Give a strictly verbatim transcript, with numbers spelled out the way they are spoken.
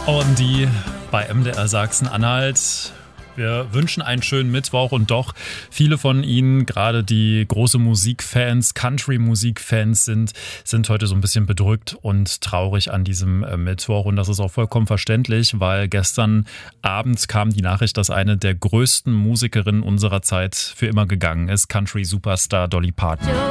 Und die bei M D R Sachsen-Anhalt. Wir wünschen einen schönen Mittwoch und doch viele von Ihnen, gerade die große Musikfans, Country-Musikfans sind, sind heute so ein bisschen bedrückt und traurig an diesem Mittwoch. Und das ist auch vollkommen verständlich, weil gestern Abend kam die Nachricht, dass eine der größten Musikerinnen unserer Zeit für immer gegangen ist, Country-Superstar Dolly Parton.